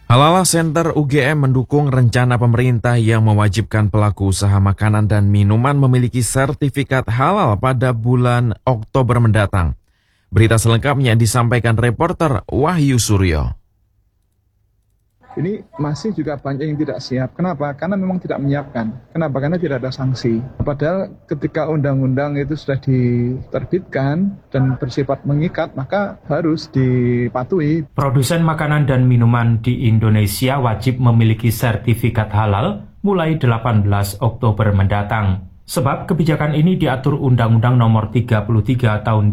Halal Center UGM mendukung rencana pemerintah yang mewajibkan pelaku usaha makanan dan minuman memiliki sertifikat halal pada bulan Oktober mendatang. Berita selengkapnya disampaikan reporter Wahyu Suryo. Ini masih juga banyak yang tidak siap. Kenapa? Karena memang tidak menyiapkan. Kenapa? Karena tidak ada sanksi. Padahal ketika undang-undang itu sudah diterbitkan dan bersifat mengikat, maka harus dipatuhi. Produsen makanan dan minuman di Indonesia wajib memiliki sertifikat halal mulai 18 Oktober mendatang. Sebab kebijakan ini diatur Undang-Undang Nomor 33 Tahun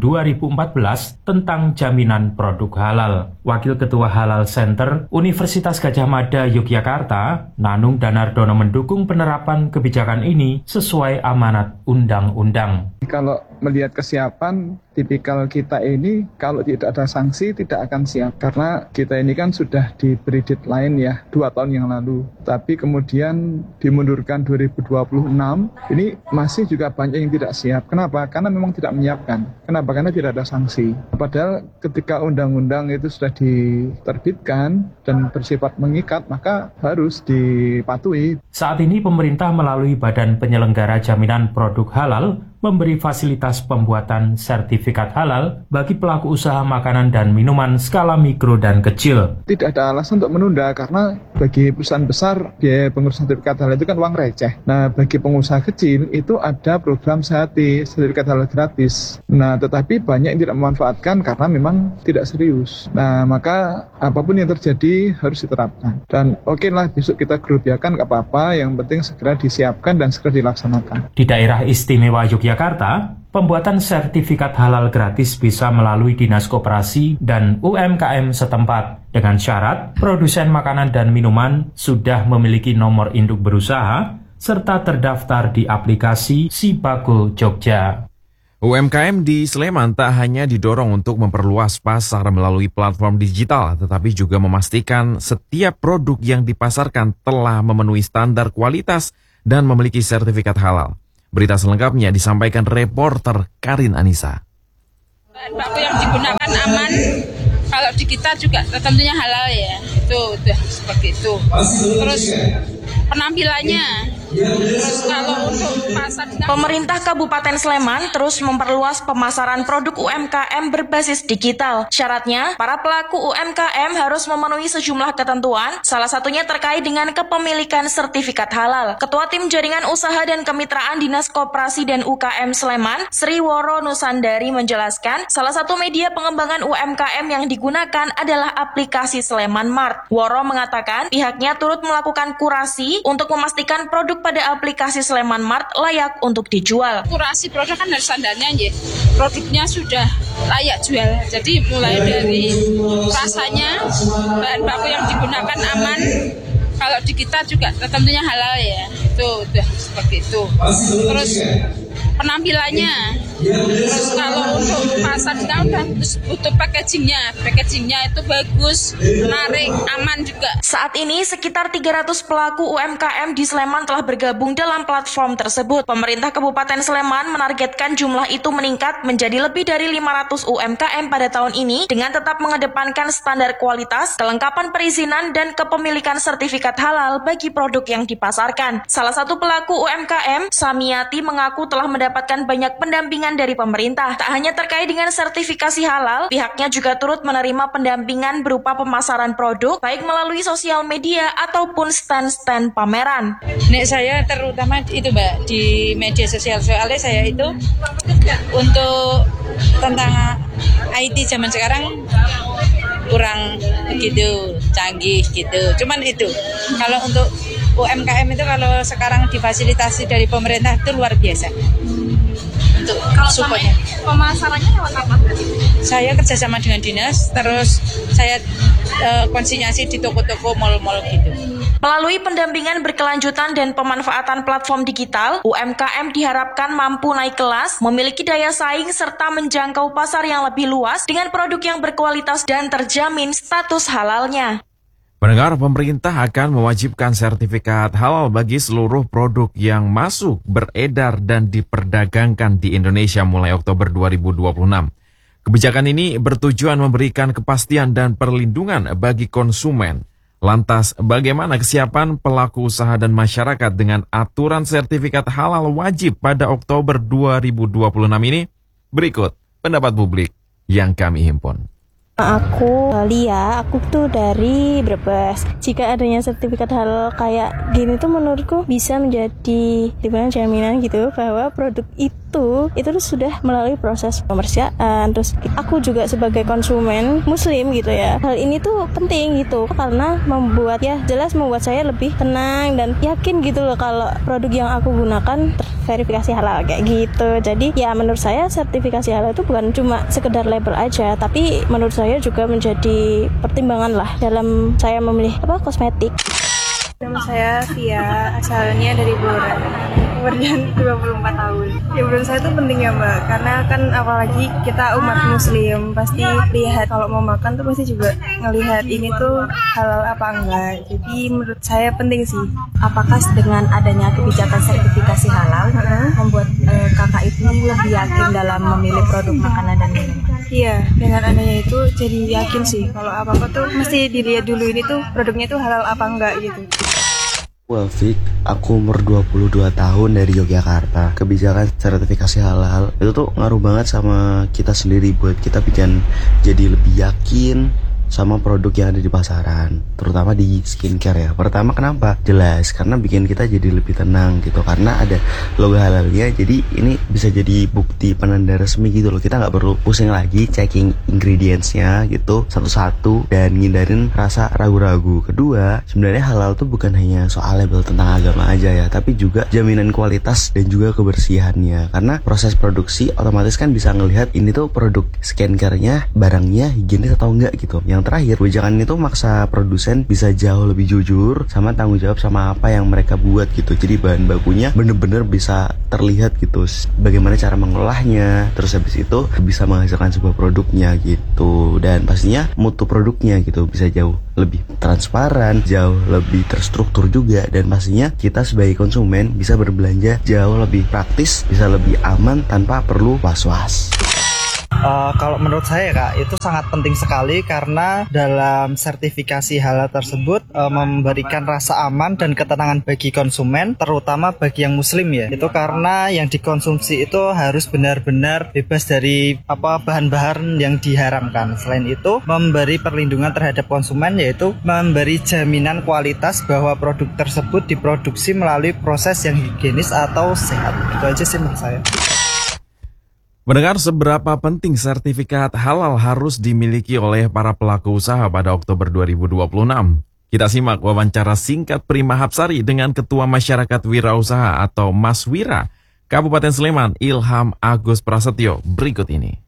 2014 tentang jaminan produk halal. Wakil Ketua Halal Center Universitas Gadjah Mada Yogyakarta, Nanung Danardono mendukung penerapan kebijakan ini sesuai amanat undang-undang. Kalau melihat kesiapan, tipikal kita ini kalau tidak ada sanksi tidak akan siap. Karena kita ini kan sudah diberi deadline ya 2 tahun yang lalu. Tapi kemudian dimundurkan 2026, ini masih juga banyak yang tidak siap. Kenapa? Karena memang tidak menyiapkan. Kenapa? Karena tidak ada sanksi. Padahal ketika undang-undang itu sudah diterbitkan dan bersifat mengikat, maka harus dipatuhi. Saat ini pemerintah melalui Badan Penyelenggara Jaminan Produk Halal memberi fasilitas pembuatan sertifikat halal bagi pelaku usaha makanan dan minuman skala mikro dan kecil. Tidak ada alasan untuk menunda karena bagi perusahaan besar biaya pengurusan sertifikat halal itu kan uang receh. Nah, bagi pengusaha kecil itu ada program sehati sertifikat halal gratis. Nah, tetapi banyak yang tidak memanfaatkan karena memang tidak serius. Nah, maka apapun yang terjadi harus diterapkan. Dan oke lah besok kita gerobiakan nggak apa-apa, yang penting segera disiapkan dan segera dilaksanakan. Di daerah istimewa Yogyakarta, pembuatan sertifikat halal gratis bisa melalui Dinas Koperasi dan UMKM setempat dengan syarat produsen makanan dan minuman sudah memiliki nomor induk berusaha serta terdaftar di aplikasi Sibako Jogja. UMKM di Sleman tak hanya didorong untuk memperluas pasar melalui platform digital, tetapi juga memastikan setiap produk yang dipasarkan telah memenuhi standar kualitas dan memiliki sertifikat halal. Berita selengkapnya disampaikan reporter Karin Anissa. Bahan baku yang digunakan aman, kalau di kita juga tentunya halal ya, itu udah seperti itu. Terus penampilannya, terus kalau untuk pasar. Pemerintah Kabupaten Sleman terus memperluas pemasaran produk UMKM berbasis digital. Syaratnya, para pelaku UMKM harus memenuhi sejumlah ketentuan, salah satunya terkait dengan kepemilikan sertifikat halal. Ketua Tim Jaringan Usaha dan Kemitraan Dinas Koperasi dan UKM Sleman, Sri Woro Nusandari menjelaskan, salah satu media pengembangan UMKM yang digunakan adalah aplikasi Sleman Mart. Woro mengatakan pihaknya turut melakukan kurasi untuk memastikan produk pada aplikasi Sleman Mart layak untuk dijual. Kurasi produk kan dari standarnya ya, produknya sudah layak jual. Jadi mulai dari rasanya, bahan baku yang digunakan aman, kalau di kita juga tentunya halal ya, itu udah seperti itu. Terus penampilannya, terus kalau untuk pasar kita udah butuh packagingnya itu bagus, menarik, aman juga. Saat ini sekitar 300 pelaku UMKM di Sleman telah bergabung dalam platform tersebut. Pemerintah Kabupaten Sleman menargetkan jumlah itu meningkat menjadi lebih dari 500 UMKM pada tahun ini dengan tetap mengedepankan standar kualitas, kelengkapan perizinan dan kepemilikan sertifikat halal bagi produk yang dipasarkan. Salah satu pelaku UMKM, Samiati, mengaku telah mendapatkan banyak pendampingan dari pemerintah. Tak hanya terkait dengan sertifikasi halal, pihaknya juga turut menerima pendampingan berupa pemasaran produk, baik melalui sosial media ataupun stand-stand pameran. Nek saya terutama itu Mbak, di media sosial, soalnya saya itu untuk tentang IT zaman sekarang kurang gitu canggih gitu. Cuman itu kalau untuk UMKM itu kalau sekarang difasilitasi dari pemerintah itu luar biasa. Untuk supportnya. Pemasarannya lewat apa? Saya kerjasama dengan dinas, terus saya konsinyasi di toko-toko, mal-mal gitu. Melalui pendampingan berkelanjutan dan pemanfaatan platform digital, UMKM diharapkan mampu naik kelas, memiliki daya saing, serta menjangkau pasar yang lebih luas dengan produk yang berkualitas dan terjamin status halalnya. Pendengar, pemerintah akan mewajibkan sertifikat halal bagi seluruh produk yang masuk, beredar, dan diperdagangkan di Indonesia mulai Oktober 2026. Kebijakan ini bertujuan memberikan kepastian dan perlindungan bagi konsumen Lantas, bagaimana kesiapan pelaku usaha dan masyarakat dengan aturan sertifikat halal wajib pada Oktober 2026 ini? Berikut pendapat publik yang kami himpun. Aku Lia, aku tuh dari Brebes. Jika adanya sertifikat halal kayak gini tuh menurutku bisa menjadi jaminan gitu bahwa produk itu tuh sudah melalui proses pemeriksaan. Terus aku juga sebagai konsumen muslim gitu ya, hal ini tuh penting gitu karena membuat saya lebih tenang dan yakin gitu loh kalau produk yang aku gunakan terverifikasi halal kayak gitu. Jadi ya menurut saya sertifikasi halal itu bukan cuma sekedar label aja, tapi menurut saya juga menjadi pertimbangan lah dalam saya memilih kosmetik. Nama saya Via, asalnya dari Blora, umur 24 tahun. Ya menurut saya itu penting ya Mbak, karena kan apalagi kita umat muslim, pasti lihat kalau mau makan tuh pasti juga ngelihat ini tuh halal apa enggak. Jadi menurut saya penting sih. Apakah dengan adanya kebijakan sertifikasi halal membuat kakak itu lebih yakin dalam memilih produk makanan dan minuman? Iya, dengan adanya itu jadi yakin sih kalau apa-apa tuh mesti dilihat dulu ini tuh produknya tuh halal apa enggak gitu. Wafik, aku umur 22 tahun dari Yogyakarta. Kebijakan sertifikasi halal itu tuh ngaruh banget sama kita sendiri buat kita bikin jadi lebih yakin sama produk yang ada di pasaran, terutama di skincare ya. Pertama kenapa? Jelas, karena bikin kita jadi lebih tenang gitu, karena ada logo halalnya. Jadi ini bisa jadi bukti penanda resmi gitu loh. Kita nggak perlu pusing lagi checking ingredientsnya gitu satu-satu dan ngindarin rasa ragu-ragu. Kedua, sebenarnya halal tuh bukan hanya soal label tentang agama aja ya, tapi juga jaminan kualitas dan juga kebersihannya. Karena proses produksi otomatis kan bisa ngelihat ini tuh produk skincare-nya, barangnya higienis atau enggak gitu. Yang terakhir, kebijakan itu maksa produsen bisa jauh lebih jujur sama tanggung jawab sama apa yang mereka buat gitu. Jadi bahan bakunya bener-bener bisa terlihat gitu, bagaimana cara mengolahnya, terus habis itu bisa menghasilkan sebuah produknya gitu. Dan pastinya mutu produknya gitu bisa jauh lebih transparan, jauh lebih terstruktur juga. Dan pastinya kita sebagai konsumen bisa berbelanja jauh lebih praktis, bisa lebih aman tanpa perlu was-was. Kalau menurut saya Kak, itu sangat penting sekali karena dalam sertifikasi halal tersebut memberikan rasa aman dan ketenangan bagi konsumen, terutama bagi yang muslim ya. Itu karena yang dikonsumsi itu harus benar-benar bebas dari bahan-bahan yang diharamkan. Selain itu, memberi perlindungan terhadap konsumen, yaitu memberi jaminan kualitas bahwa produk tersebut diproduksi melalui proses yang higienis atau sehat. Itu aja sih menurut saya. Mendengar seberapa penting sertifikat halal harus dimiliki oleh para pelaku usaha pada Oktober 2026. Kita simak wawancara singkat Prima Hapsari dengan Ketua Masyarakat Wirausaha atau Mas Wira, Kabupaten Sleman, Ilham Agus Prasetyo berikut ini.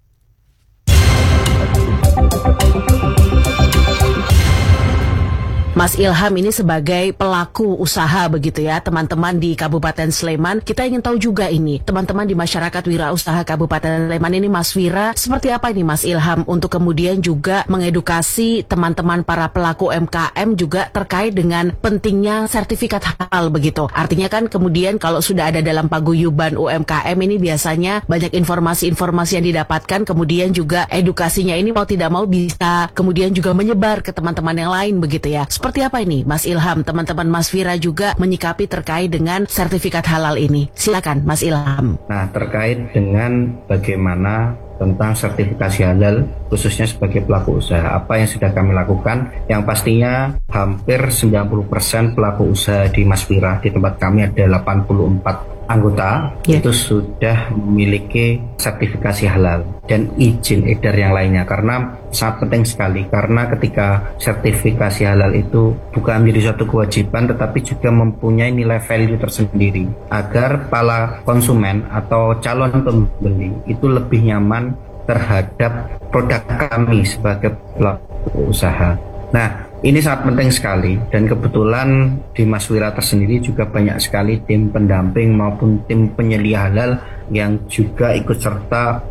Mas Ilham ini sebagai pelaku usaha begitu ya, teman-teman di Kabupaten Sleman. Kita ingin tahu juga ini, teman-teman di masyarakat wirausaha Kabupaten Sleman ini, Mas Wira, seperti apa ini Mas Ilham untuk kemudian juga mengedukasi teman-teman para pelaku UMKM juga terkait dengan pentingnya sertifikat halal begitu. Artinya kan kemudian kalau sudah ada dalam paguyuban UMKM ini biasanya banyak informasi-informasi yang didapatkan, kemudian juga edukasinya ini mau tidak mau bisa kemudian juga menyebar ke teman-teman yang lain begitu ya. Seperti apa ini Mas Ilham, teman-teman Mas Wira juga menyikapi terkait dengan sertifikat halal ini? Silakan Mas Ilham. Nah, terkait dengan bagaimana tentang sertifikasi halal khususnya sebagai pelaku usaha, apa yang sudah kami lakukan? Yang pastinya hampir 90% pelaku usaha di Mas Wira, di tempat kami ada 84 anggota, itu sudah memiliki sertifikasi halal dan izin edar yang lainnya, karena sangat penting sekali, karena ketika sertifikasi halal itu bukan menjadi suatu kewajiban tetapi juga mempunyai nilai value tersendiri agar para konsumen atau calon pembeli itu lebih nyaman terhadap produk kami sebagai pelaku usaha. Nah, ini sangat penting sekali, dan kebetulan di Mas Wira tersendiri juga banyak sekali tim pendamping maupun tim penyelia halal yang juga ikut serta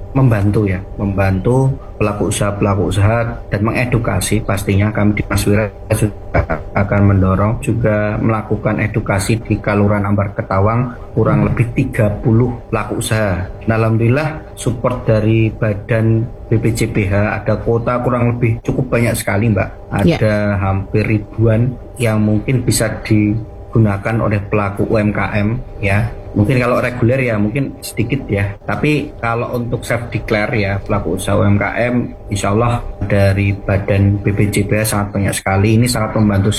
membantu pelaku usaha dan mengedukasi. Pastinya kami di Maswira juga akan mendorong juga melakukan edukasi di Kaluran Ambar Ketawang kurang lebih 30 pelaku usaha. Alhamdulillah support dari Badan BPJPH, ada kuota kurang lebih cukup banyak sekali Mbak, ada hampir ribuan yang mungkin bisa digunakan oleh pelaku UMKM ya. Mungkin kalau reguler ya mungkin sedikit ya, tapi kalau untuk self declare ya pelaku usaha UMKM insya Allah dari Badan BPJPH sangat banyak sekali. Ini sangat membantu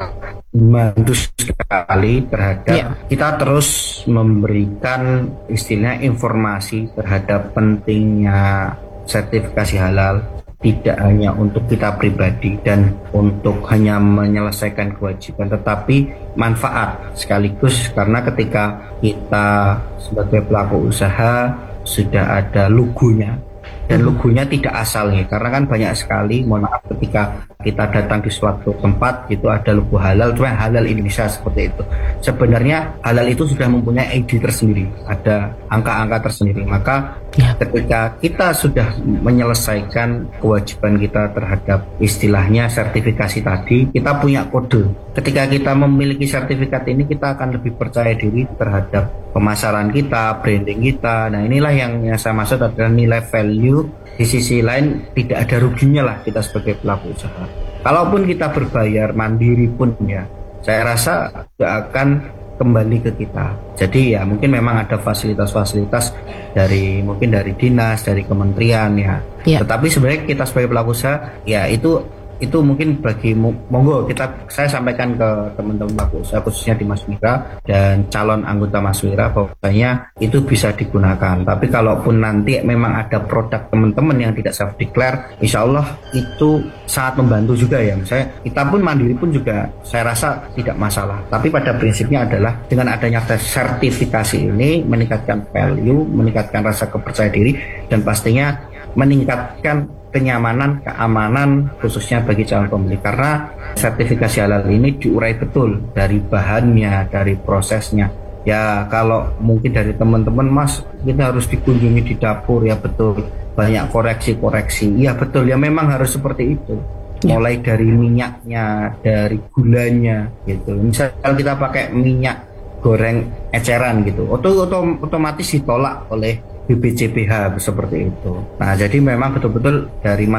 sekali terhadap kita terus memberikan istilahnya informasi terhadap pentingnya sertifikasi halal, tidak hanya untuk kita pribadi dan untuk hanya menyelesaikan kewajiban, tetapi manfaat sekaligus, karena ketika kita sebagai pelaku usaha sudah ada logonya, dan logonya tidak asal nih, karena kan banyak sekali, mohon maaf, ketika kita datang di suatu tempat itu ada logo halal, cuma halal Indonesia seperti itu. Sebenarnya halal itu sudah mempunyai ID tersendiri, ada angka-angka tersendiri. Maka ketika kita sudah menyelesaikan kewajiban kita terhadap istilahnya sertifikasi tadi, kita punya kode. Ketika kita memiliki sertifikat ini, kita akan lebih percaya diri terhadap pemasaran kita, branding kita. Nah inilah yang saya maksud adalah nilai value. Di sisi lain tidak ada ruginya lah kita sebagai pelaku usaha. Kalaupun kita berbayar mandiri pun ya, saya rasa tidak akan kembali ke kita. Jadi ya mungkin memang ada fasilitas-fasilitas dari mungkin dari dinas, dari kementerian ya. Tetapi sebenarnya kita sebagai pelaku usaha ya itu mungkin bagi monggo saya sampaikan ke teman-teman pelaku usaha khususnya di Maswira dan calon anggota Maswira bahwasanya itu bisa digunakan. Tapi kalaupun nanti memang ada produk teman-teman yang tidak self declare, insya Allah itu sangat membantu juga ya. Misalnya kita pun mandiri pun juga saya rasa tidak masalah. Tapi pada prinsipnya adalah dengan adanya sertifikasi ini meningkatkan value, meningkatkan rasa kepercayaan diri, dan pastinya meningkatkan kenyamanan, keamanan khususnya bagi calon pembeli, karena sertifikasi halal ini diurai betul dari bahannya, dari prosesnya. Ya kalau mungkin dari teman-teman, Mas, kita harus dikunjungi di dapur, ya betul, banyak koreksi-koreksi, ya betul, ya memang harus seperti itu. Mulai dari minyaknya, dari gulanya gitu. Misal kita pakai minyak goreng eceran gitu, otomatis ditolak oleh BPJPH seperti itu. Nah, jadi memang betul-betul dari